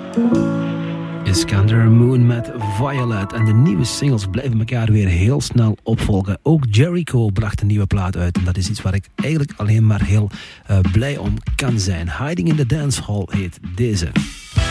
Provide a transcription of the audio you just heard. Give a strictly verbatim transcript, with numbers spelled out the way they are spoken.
Iskander Moon met Violet. En de nieuwe singles blijven elkaar weer heel snel opvolgen. Ook Jericho bracht een nieuwe plaat uit. En dat is iets waar ik eigenlijk alleen maar heel uh, blij om kan zijn. Hiding in the Dance Hall heet deze.